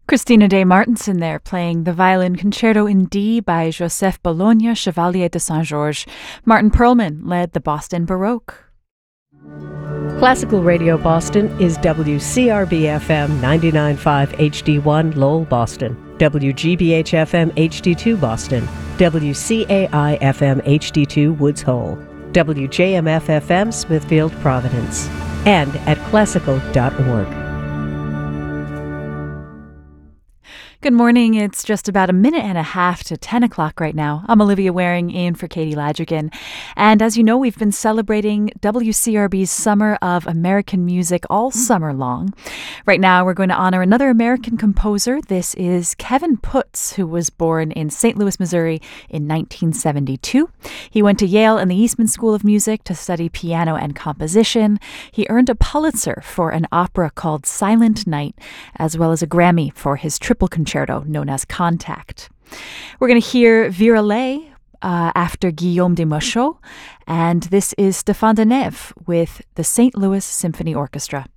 Christina de Martenson there playing the violin concerto in D by Joseph Bologna, Chevalier de Saint-Georges. Martin Perlman led the Boston Baroque. Classical Radio Boston is WCRB-FM 99.5 HD1 Lowell, Boston, WGBH-FM HD2 Boston, WCAI-FM HD2 Woods Hole, WJMF-FM Smithfield, Providence, and at classical.org. Good morning. It's just about a minute and a half to 10 o'clock right now. I'm Olivia Waring in for Katie Ladrigan. And as you know, we've been celebrating WCRB's Summer of American Music all summer long. Right now, we're going to honor another American composer. This is Kevin Putz, who was born in St. Louis, Missouri in 1972. He went to Yale and the Eastman School of Music to study piano and composition. He earned a Pulitzer for an opera called Silent Night, as well as a Grammy for his triple concerto known as Contact. We're going to hear Virelai after Guillaume Desmochaux, and this is Stéphane Denève with the St. Louis Symphony Orchestra.